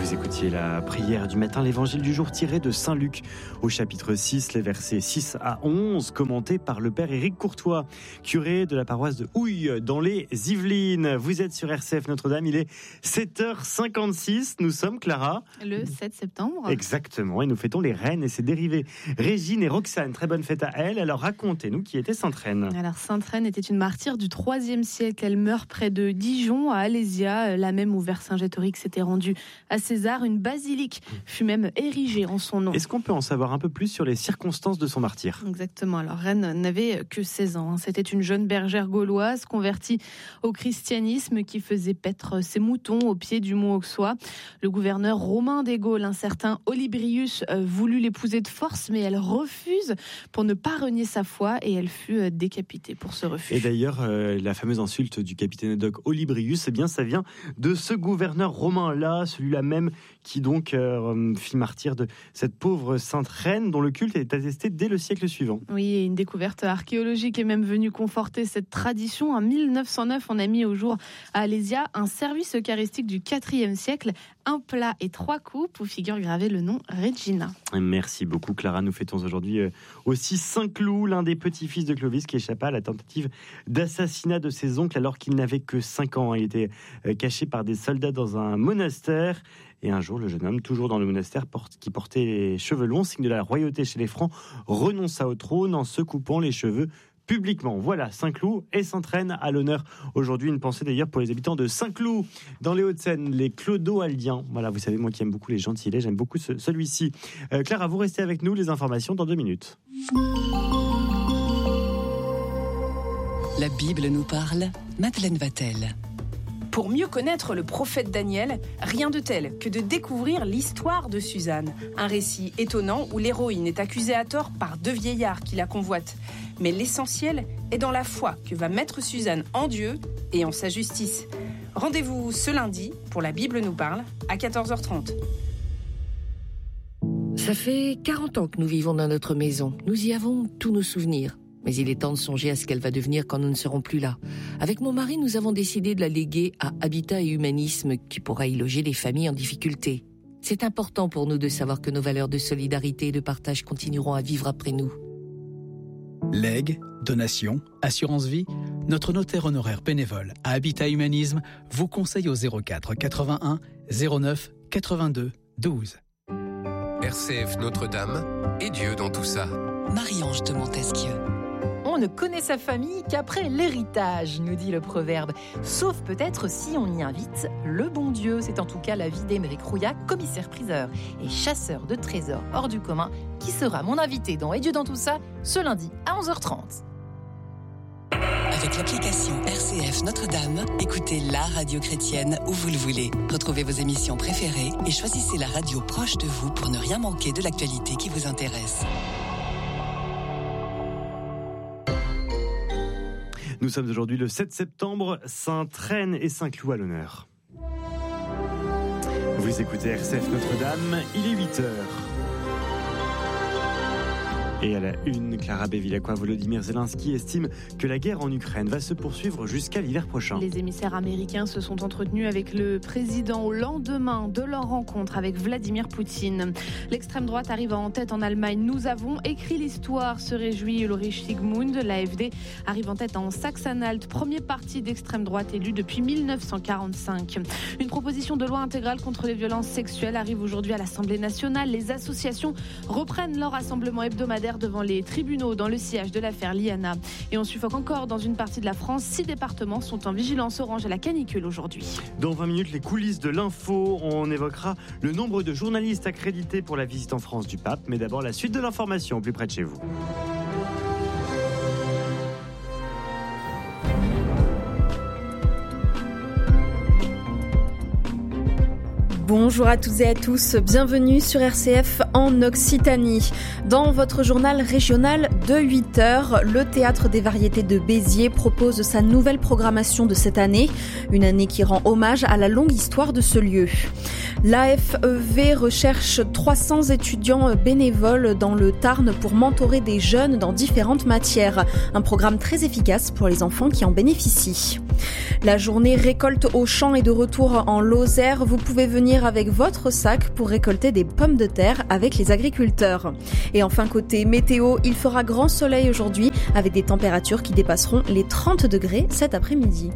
Vous écoutiez la prière du matin, l'évangile du jour tiré de Saint Luc au chapitre 6, les versets 6 à 11, commenté par le père Éric Courtois, curé de la paroisse de Houille dans les Yvelines. Vous êtes sur RCF Notre-Dame, il est 7h56, nous sommes, Clara, le 7 septembre. Exactement, et nous fêtons les reines et ses dérivés. Régine et Roxane, très bonne fête à elles. Alors racontez-nous qui était Sainte Reine. Alors Sainte Reine était une martyre du IIIe siècle. Elle meurt près de Dijon, à Alésia, la même où Vercingétorix s'était rendu à César. Une basilique fut même érigée en son nom. Est-ce qu'on peut en savoir un peu plus sur les circonstances de son martyre ? Exactement. Alors Reine n'avait que 16 ans. C'était une jeune bergère gauloise convertie au christianisme qui faisait paître ses moutons au pied du mont Auxois. Le gouverneur romain des Gaules, un certain Olybrius, voulut l'épouser de force, mais elle refuse pour ne pas renier sa foi et elle fut décapitée pour ce refus. Et d'ailleurs, la fameuse insulte du capitaine Doc Olybrius, eh bien, ça vient de ce gouverneur romain-là, celui-là même qui donc fit martyr de cette pauvre Sainte Reine dont le culte est attesté dès le siècle suivant. Oui, et une découverte archéologique est même venue conforter cette tradition. En 1909, on a mis au jour à Alésia un service eucharistique du IVe siècle, un plat et 3 coupes où figure gravé le nom Regina. Merci beaucoup Clara. Nous fêtons aujourd'hui aussi Saint-Cloud, l'un des petits-fils de Clovis qui échappa à la tentative d'assassinat de ses oncles alors qu'il n'avait que 5 ans. Il était caché par des soldats dans un monastère. Et un jour, le jeune homme, toujours dans le monastère, qui portait les cheveux longs, signe de la royauté chez les Francs, renonça au trône en se coupant les cheveux publiquement. Voilà, Saint-Cloud et Sainte Reine à l'honneur. Aujourd'hui, une pensée d'ailleurs pour les habitants de Saint-Cloud, dans les Hauts-de-Seine, les clodoaldiens. Voilà, vous savez, moi qui aime beaucoup les gentilets, j'aime beaucoup celui-ci. Clara, vous restez avec nous, les informations dans 2 minutes. La Bible nous parle, Madeleine Vatel. Pour mieux connaître le prophète Daniel, rien de tel que de découvrir l'histoire de Suzanne. Un récit étonnant où l'héroïne est accusée à tort par 2 vieillards qui la convoitent. Mais l'essentiel est dans la foi que va mettre Suzanne en Dieu et en sa justice. Rendez-vous ce lundi pour La Bible nous parle à 14h30. Ça fait 40 ans que nous vivons dans notre maison. Nous y avons tous nos souvenirs. Mais il est temps de songer à ce qu'elle va devenir quand nous ne serons plus là. Avec mon mari, nous avons décidé de la léguer à Habitat et Humanisme, qui pourra y loger les familles en difficulté. C'est important pour nous de savoir que nos valeurs de solidarité et de partage continueront à vivre après nous. Legs, donations, assurance vie, notre notaire honoraire bénévole à Habitat Humanisme vous conseille au 04 81 09 82 12. RCF Notre-Dame et Dieu dans tout ça. Marie-Ange de Montesquieu. On ne connaît sa famille qu'après l'héritage, nous dit le proverbe. Sauf peut-être si on y invite le bon Dieu. C'est en tout cas l'avis d'Émeric Rouillat, commissaire-priseur et chasseur de trésors hors du commun, qui sera mon invité dans Et Dieu dans tout ça, ce lundi à 11h30. Avec l'application RCF Notre-Dame, écoutez la radio chrétienne où vous le voulez. Retrouvez vos émissions préférées et choisissez la radio proche de vous pour ne rien manquer de l'actualité qui vous intéresse. Nous sommes aujourd'hui le 7 septembre, Sainte Reine et Saint-Cloud à l'honneur. Vous écoutez RCF Notre-Dame, il est 8h. Et à la une, Clara Bevilacqua, Volodymyr Zelensky estime que la guerre en Ukraine va se poursuivre jusqu'à l'hiver prochain. Les émissaires américains se sont entretenus avec le président au lendemain de leur rencontre avec Vladimir Poutine. L'extrême droite arrive en tête en Allemagne. Nous avons écrit l'histoire, se réjouit Ulrich Sigmund. L'AfD arrive en tête en Saxe-Anhalt, premier parti d'extrême droite élu depuis 1945. Une proposition de loi intégrale contre les violences sexuelles arrive aujourd'hui à l'Assemblée nationale. Les associations reprennent leur rassemblement hebdomadaire devant les tribunaux dans le sillage de l'affaire Liana. Et on suffoque encore dans une partie de la France. 6 départements sont en vigilance orange à la canicule aujourd'hui. Dans 20 minutes, les coulisses de l'info. On évoquera le nombre de journalistes accrédités pour la visite en France du pape. Mais d'abord, la suite de l'information, plus près de chez vous. Bonjour à toutes et à tous, bienvenue sur RCF en Occitanie. Dans votre journal régional de 8h, le Théâtre des Variétés de Béziers propose sa nouvelle programmation de cette année, une année qui rend hommage à la longue histoire de ce lieu. L'AFEV recherche 300 étudiants bénévoles dans le Tarn pour mentorer des jeunes dans différentes matières, un programme très efficace pour les enfants qui en bénéficient. La journée récolte au champ est de retour en Lozère. Vous pouvez venir avec votre sac pour récolter des pommes de terre avec les agriculteurs. Et enfin, côté météo, il fera grand soleil aujourd'hui avec des températures qui dépasseront les 30 degrés cet après-midi.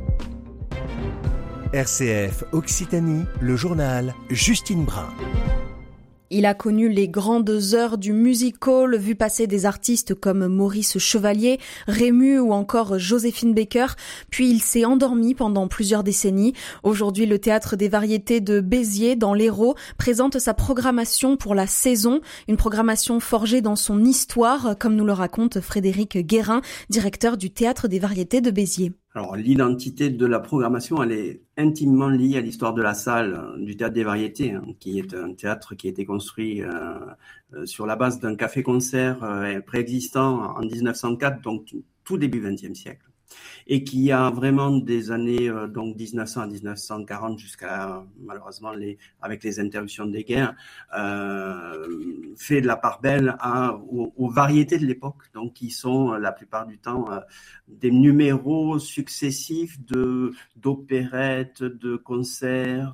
RCF Occitanie, le journal Justine Brun. Il a connu les grandes heures du music-hall, vu passer des artistes comme Maurice Chevalier, Rému ou encore Joséphine Baker, puis il s'est endormi pendant plusieurs décennies. Aujourd'hui, le Théâtre des Variétés de Béziers, dans l'Hérault, présente sa programmation pour la saison, une programmation forgée dans son histoire, comme nous le raconte Frédéric Guérin, directeur du Théâtre des Variétés de Béziers. Alors, l'identité de la programmation, elle est intimement liée à l'histoire de la salle du Théâtre des Variétés, qui est un théâtre qui a été construit sur la base d'un café-concert préexistant en 1904, donc tout début XXe siècle, et qui a vraiment des années donc 1900 à 1940 jusqu'à malheureusement avec les interruptions des guerres fait de la part belle aux variétés de l'époque, donc qui sont la plupart du temps des numéros successifs d'opérettes, de concerts,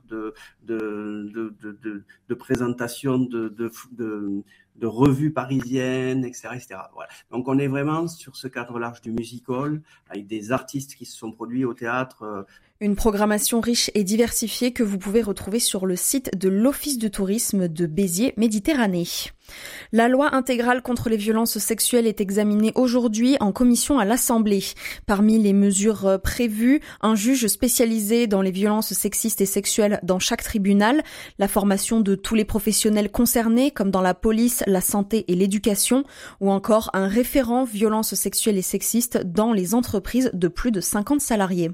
de présentations de revues parisiennes, etc., etc. Voilà. Donc on est vraiment sur ce cadre large du music-hall avec des artistes qui se sont produits au théâtre. Une programmation riche et diversifiée que vous pouvez retrouver sur le site de l'Office du tourisme de Béziers Méditerranée. La loi intégrale contre les violences sexuelles est examinée aujourd'hui en commission à l'Assemblée. Parmi les mesures prévues, un juge spécialisé dans les violences sexistes et sexuelles dans chaque tribunal, la formation de tous les professionnels concernés comme dans la police, la santé et l'éducation, ou encore un référent violences sexuelles et sexistes dans les entreprises de plus de 50 salariés.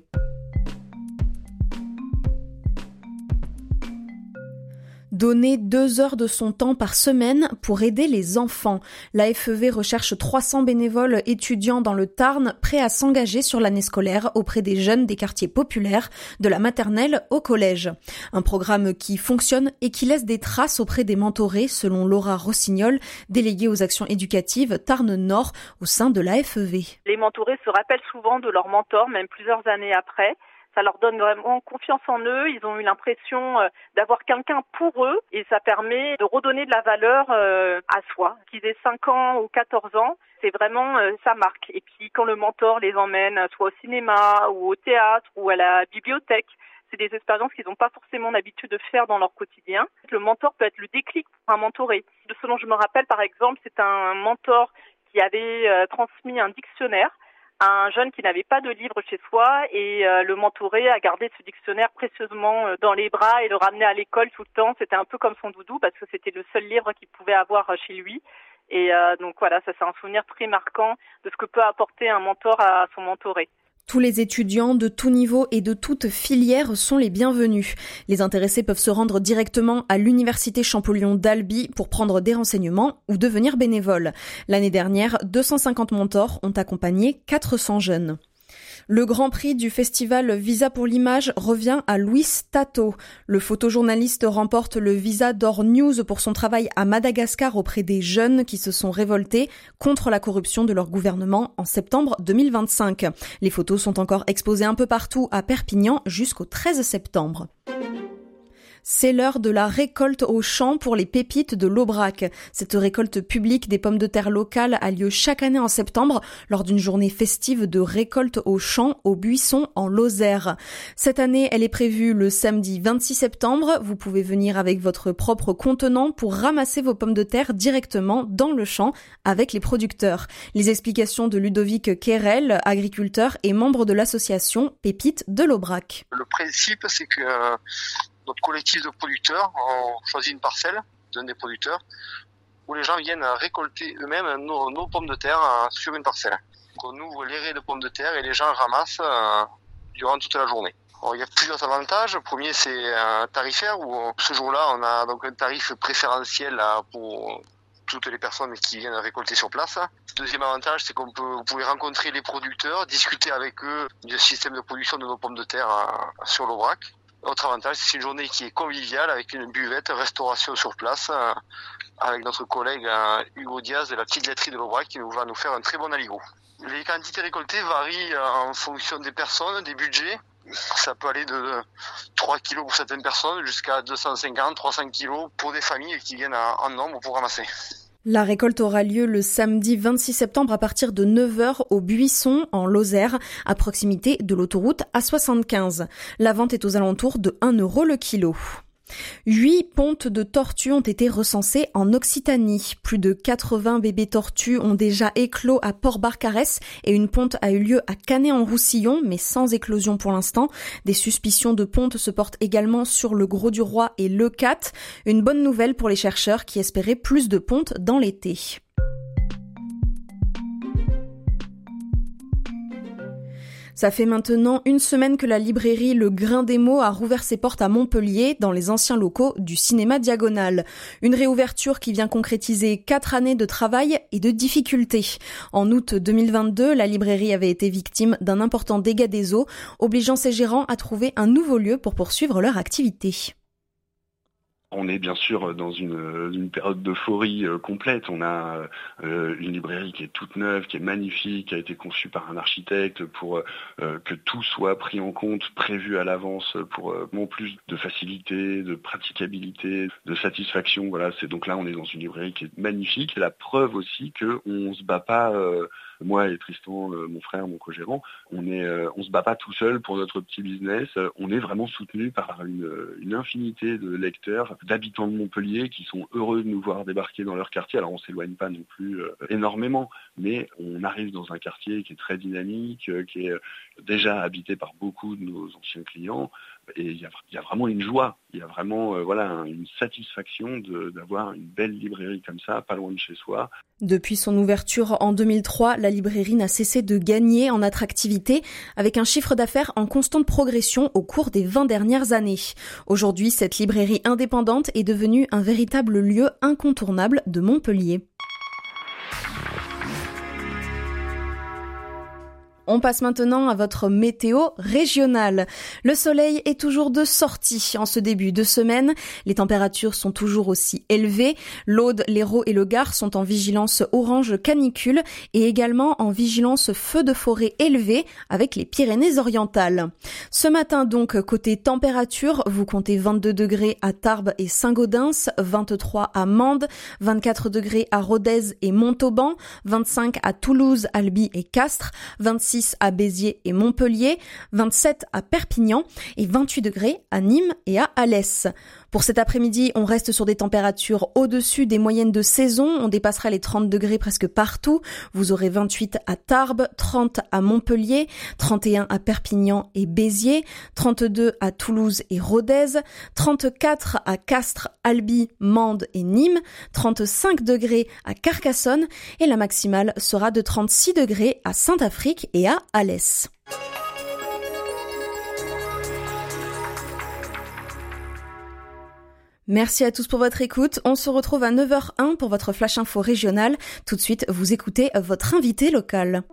Donner 2 heures de son temps par semaine pour aider les enfants. La FEV recherche 300 bénévoles étudiants dans le Tarn prêts à s'engager sur l'année scolaire auprès des jeunes des quartiers populaires, de la maternelle au collège. Un programme qui fonctionne et qui laisse des traces auprès des mentorés, selon Laura Rossignol, déléguée aux actions éducatives Tarn Nord au sein de la FEV. Les mentorés se rappellent souvent de leur mentor, même plusieurs années après. Ça leur donne vraiment confiance en eux. Ils ont eu l'impression d'avoir quelqu'un pour eux et ça permet de redonner de la valeur à soi. Qu'ils aient 5 ans ou 14 ans, c'est vraiment, ça marque. Et puis quand le mentor les emmène soit au cinéma ou au théâtre ou à la bibliothèque, c'est des expériences qu'ils n'ont pas forcément l'habitude de faire dans leur quotidien. Le mentor peut être le déclic pour un mentoré. De ce dont je me rappelle, par exemple, c'est un mentor qui avait transmis un dictionnaire à un jeune qui n'avait pas de livre chez soi et le mentoré a gardé ce dictionnaire précieusement dans les bras et le ramenait à l'école tout le temps. C'était un peu comme son doudou parce que c'était le seul livre qu'il pouvait avoir chez lui. Et donc voilà, ça c'est un souvenir très marquant de ce que peut apporter un mentor à son mentoré. Tous les étudiants de tout niveau et de toute filière sont les bienvenus. Les intéressés peuvent se rendre directement à l'Université Champollion d'Albi pour prendre des renseignements ou devenir bénévoles. L'année dernière, 250 mentors ont accompagné 400 jeunes. Le Grand Prix du festival Visa pour l'image revient à Luis Tato. Le photojournaliste remporte le Visa d'Or News pour son travail à Madagascar auprès des jeunes qui se sont révoltés contre la corruption de leur gouvernement en septembre 2025. Les photos sont encore exposées un peu partout à Perpignan jusqu'au 13 septembre. C'est l'heure de la récolte au champ pour les pépites de l'Aubrac. Cette récolte publique des pommes de terre locales a lieu chaque année en septembre lors d'une journée festive de récolte au champ au Buisson en Lozère. Cette année, elle est prévue le samedi 26 septembre. Vous pouvez venir avec votre propre contenant pour ramasser vos pommes de terre directement dans le champ avec les producteurs. Les explications de Ludovic Kérel, agriculteur et membre de l'association Pépites de l'Aubrac. Le principe, c'est que notre collectif de producteurs, on choisit une parcelle d'un des producteurs où les gens viennent récolter eux-mêmes nos pommes de terre sur une parcelle. Donc on ouvre les raies de pommes de terre et les gens ramassent durant toute la journée. Alors, il y a plusieurs avantages. Le premier, c'est tarifaire où ce jour-là, on a donc un tarif préférentiel pour toutes les personnes qui viennent récolter sur place. Deuxième avantage, c'est vous pouvez rencontrer les producteurs, discuter avec eux du système de production de nos pommes de terre sur l'Aubrac. Autre avantage, c'est une journée qui est conviviale avec une buvette, restauration sur place, avec notre collègue Hugo Diaz de la petite laiterie de l'Aubrac qui va nous faire un très bon aligot. Les quantités récoltées varient en fonction des personnes, des budgets. Ça peut aller de 3 kilos pour certaines personnes jusqu'à 250, 300 kilos pour des familles qui viennent en nombre pour ramasser. La récolte aura lieu le samedi 26 septembre à partir de 9h au Buisson, en Lozère, à proximité de l'autoroute A75. La vente est aux alentours de 1 € le kilo. 8 pontes de tortues ont été recensées en Occitanie. Plus de 80 bébés tortues ont déjà éclos à Port-Barcarès et une ponte a eu lieu à Canet-en-Roussillon, mais sans éclosion pour l'instant. Des suspicions de ponte se portent également sur le Gros-du-Roi et Leucate. Une bonne nouvelle pour les chercheurs qui espéraient plus de pontes dans l'été. Ça fait maintenant une semaine que la librairie Le Grain des Mots a rouvert ses portes à Montpellier, dans les anciens locaux du cinéma Diagonal. Une réouverture qui vient concrétiser 4 années de travail et de difficultés. En août 2022, la librairie avait été victime d'un important dégât des eaux, obligeant ses gérants à trouver un nouveau lieu pour poursuivre leur activité. On est bien sûr dans une période d'euphorie complète. On a une librairie qui est toute neuve, qui est magnifique, qui a été conçue par un architecte pour que tout soit pris en compte, prévu à l'avance pour plus de facilité, de praticabilité, de satisfaction. Voilà, c'est donc là on est dans une librairie qui est magnifique. La preuve aussi que on se bat pas. Moi et Tristan, mon frère, mon co-gérant, on se bat pas tout seul pour notre petit business. On est vraiment soutenu par une infinité de lecteurs, d'habitants de Montpellier qui sont heureux de nous voir débarquer dans leur quartier. Alors on s'éloigne pas non plus énormément, mais on arrive dans un quartier qui est très dynamique, qui est déjà habité par beaucoup de nos anciens clients. Et il y a vraiment une joie, il y a vraiment une satisfaction d'avoir une belle librairie comme ça, pas loin de chez soi. Depuis son ouverture en 2003, la librairie n'a cessé de gagner en attractivité, avec un chiffre d'affaires en constante progression au cours des 20 dernières années. Aujourd'hui, cette librairie indépendante est devenue un véritable lieu incontournable de Montpellier. On passe maintenant à votre météo régionale. Le soleil est toujours de sortie en ce début de semaine. Les températures sont toujours aussi élevées. L'Aude, l'Hérault et le Gard sont en vigilance orange canicule et également en vigilance feu de forêt élevé avec les Pyrénées-Orientales. Ce matin donc, côté température, vous comptez 22 degrés à Tarbes et Saint-Gaudens, 23 à Mende, 24 degrés à Rodez et Montauban, 25 à Toulouse, Albi et Castres, 26 à Béziers et Montpellier, 27 à Perpignan et 28 degrés à Nîmes et à Alès. Pour cet après-midi, on reste sur des températures au-dessus des moyennes de saison. On dépassera les 30 degrés presque partout. Vous aurez 28 à Tarbes, 30 à Montpellier, 31 à Perpignan et Béziers, 32 à Toulouse et Rodez, 34 à Castres, Albi, Mende et Nîmes, 35 degrés à Carcassonne et la maximale sera de 36 degrés à Saint-Affrique et à Alès. Merci à tous pour votre écoute. On se retrouve à 9h01 pour votre Flash Info régional. Tout de suite, vous écoutez votre invité local.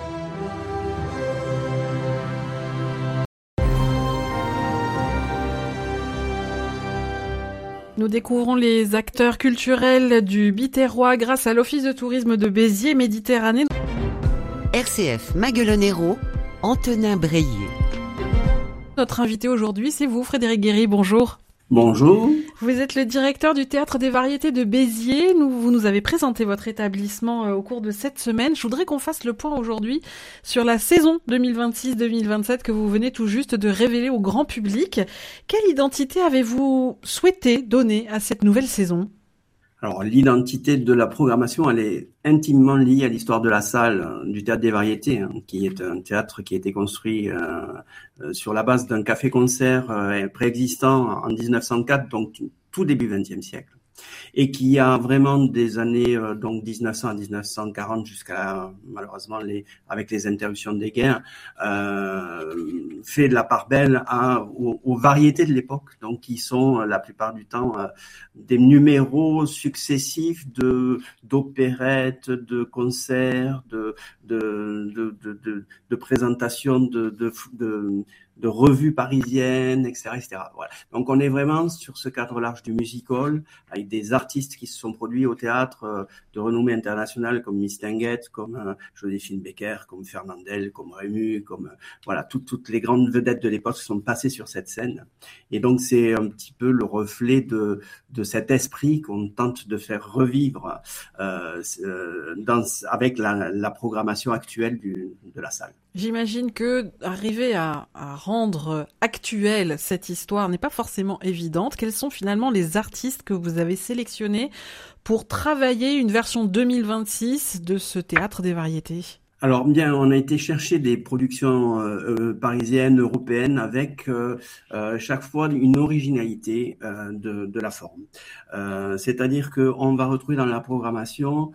Nous découvrons les acteurs culturels du Biterrois grâce à l'Office de tourisme de Béziers Méditerranée. RCF Maguelone-Hérault, Antonin Breillet. Notre invité aujourd'hui, c'est vous, Frédéric Guéry. Bonjour. Bonjour. Vous êtes le directeur du Théâtre des Variétés de Béziers. Vous nous avez présenté votre établissement au cours de cette semaine. Je voudrais qu'on fasse le point aujourd'hui sur la saison 2026-2027 que vous venez tout juste de révéler au grand public. Quelle identité avez-vous souhaité donner à cette nouvelle saison ? Alors, l'identité de la programmation, elle est intimement liée à l'histoire de la salle du Théâtre des Variétés, qui est un théâtre qui a été construit sur la base d'un café-concert préexistant en 1904, donc tout début XXe siècle, et qui a vraiment des années donc 1900 à 1940 jusqu'à malheureusement avec les interruptions des guerres fait de la part belle aux variétés de l'époque, donc qui sont la plupart du temps des numéros successifs d'opérettes, de concerts, de présentations revues parisiennes, etc., etc. Voilà. Donc on est vraiment sur ce cadre large du musical, avec des artistes qui se sont produits au théâtre de renommée internationale comme Mistinguett, comme Joséphine Baker, comme Fernandel, comme Rému, comme voilà, toutes les grandes vedettes de l'époque sont passées sur cette scène. Et donc c'est un petit peu le reflet de cet esprit qu'on tente de faire revivre avec la programmation actuelle de la salle. J'imagine que arriver à rendre actuelle cette histoire n'est pas forcément évidente. Quels sont finalement les artistes que vous avez sélectionnés pour travailler une version 2026 de ce théâtre des variétés ? Alors bien, on a été chercher des productions parisiennes, européennes, avec chaque fois une originalité de la forme. C'est-à-dire qu'on va retrouver dans la programmation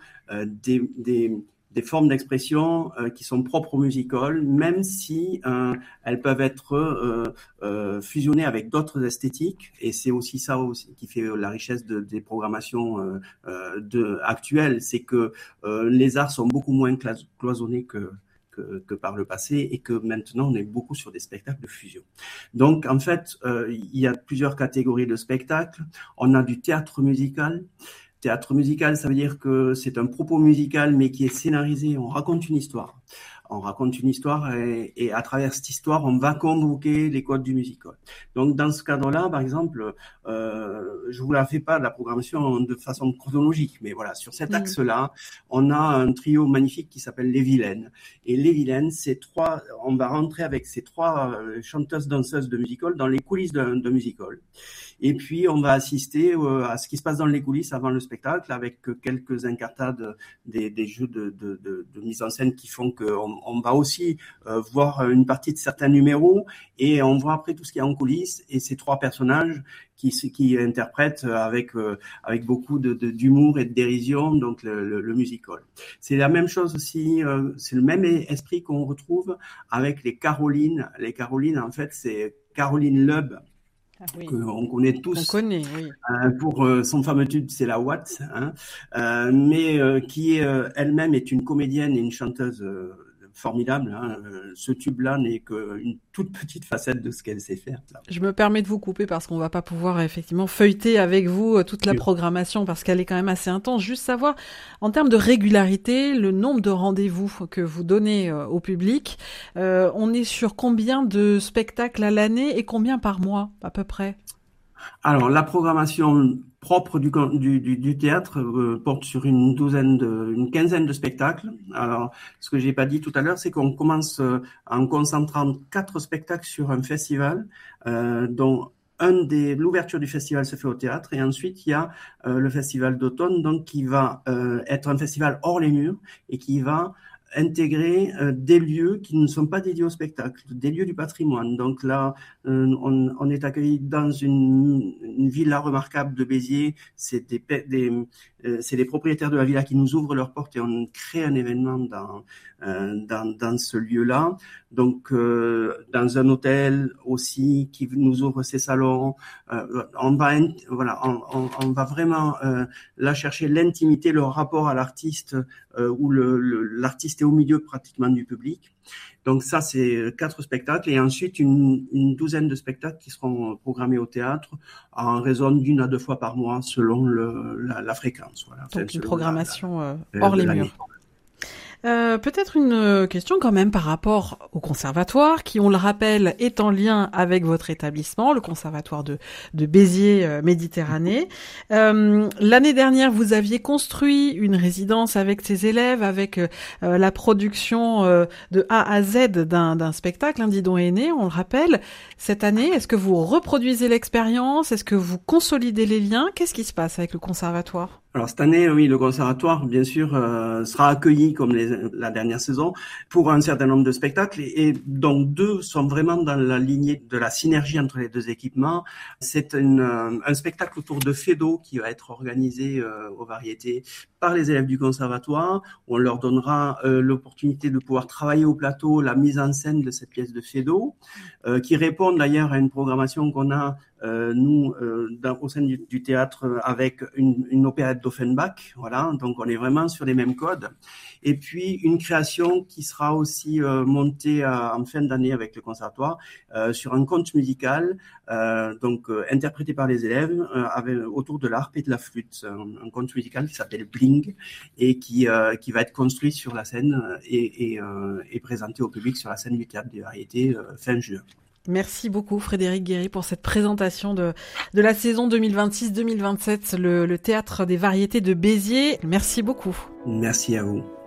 des formes d'expression qui sont propres au musical, même si elles peuvent être fusionnées avec d'autres esthétiques. Et c'est aussi ça qui fait la richesse des programmations actuelles, c'est que les arts sont beaucoup moins cloisonnés que par le passé, et que maintenant on est beaucoup sur des spectacles de fusion. Donc en fait, il y a plusieurs catégories de spectacles. On a du théâtre musical. Théâtre musical, ça veut dire que c'est un propos musical, mais qui est scénarisé. On raconte une histoire. On raconte une histoire et à travers cette histoire, on va convoquer les codes du musical. Donc, dans ce cadre-là, par exemple, je vous la fais pas la programmation de façon chronologique, mais voilà, sur cet axe-là, on a un trio magnifique qui s'appelle Les Vilaines. Et Les Vilaines, on va rentrer avec ces trois chanteuses danseuses de musical dans les coulisses d'un musical. Et puis, on va assister à ce qui se passe dans les coulisses avant le spectacle, avec quelques incartades des jeux de mise en scène qui font qu'on va aussi voir une partie de certains numéros, et on voit après tout ce qu'il y a en coulisses, et ces trois personnages qui interprètent avec beaucoup d'humour et de dérision, donc le musical. C'est la même chose aussi, c'est le même esprit qu'on retrouve avec les Carolines. Les Carolines, en fait, c'est Caroline Loeb, qu'on connaît tous. On connaît, oui. Pour son fameux tube, c'est la Watt, mais qui elle-même est une comédienne et une chanteuse formidable. Ce tube-là n'est qu'une toute petite facette de ce qu'elle sait faire. Je me permets de vous couper parce qu'on va pas pouvoir effectivement feuilleter avec vous toute la programmation, parce qu'elle est quand même assez intense. Juste savoir, en termes de régularité, le nombre de rendez-vous que vous donnez au public, on est sur combien de spectacles à l'année et combien par mois à peu près ? Alors, la programmation propre du théâtre porte sur une quinzaine de spectacles. Alors, ce que j'ai pas dit tout à l'heure, c'est qu'on commence en concentrant 4 spectacles sur un festival, dont l'ouverture du festival se fait au théâtre, et ensuite il y a le festival d'automne, donc qui va être un festival hors les murs et qui va intégrer des lieux qui ne sont pas dédiés au spectacle, des lieux du patrimoine. Donc là, on est accueilli dans une villa remarquable de Béziers. C'est les propriétaires de la villa qui nous ouvrent leurs portes et on crée un événement dans ce lieu-là. Donc dans un hôtel aussi qui nous ouvre ses salons. On va vraiment là chercher l'intimité, le rapport à l'artiste, où l'artiste est au milieu pratiquement du public. Donc ça, c'est 4 spectacles, et ensuite une douzaine de spectacles qui seront programmés au théâtre en raison d'1 à 2 fois par mois selon la fréquence. Voilà. Donc une programmation hors les murs. Peut-être une question quand même par rapport au conservatoire, qui, on le rappelle, est en lien avec votre établissement, le conservatoire de Béziers Méditerranée. L'année dernière, vous aviez construit une résidence avec ses élèves, avec la production de A à Z d'un spectacle, Didon est né, on le rappelle. Cette année, est-ce que vous reproduisez l'expérience? Est-ce que vous consolidez les liens? Qu'est-ce qui se passe avec le conservatoire? Alors cette année, oui, le conservatoire, bien sûr, sera accueilli comme la dernière saison pour un certain nombre de spectacles, et donc 2 sont vraiment dans la lignée de la synergie entre les 2 équipements. C'est un spectacle autour de Feydeau qui va être organisé aux variétés par les élèves du conservatoire. On leur donnera l'opportunité de pouvoir travailler au plateau la mise en scène de cette pièce de Feydeau, qui répond d'ailleurs à une programmation qu'on a au sein du théâtre, avec une opérette d'Offenbach, voilà, donc on est vraiment sur les mêmes codes. Et puis une création qui sera aussi montée en fin d'année avec le conservatoire sur un conte musical, interprété par les élèves autour de l'harpe et de la flûte, un conte musical qui s'appelle Bling et qui va être construit sur la scène et présenté au public sur la scène du Théâtre des Variétés fin juin. Merci beaucoup Frédéric Guéry pour cette présentation de la saison 2026-2027, le Théâtre des Variétés de Béziers. Merci beaucoup. Merci à vous.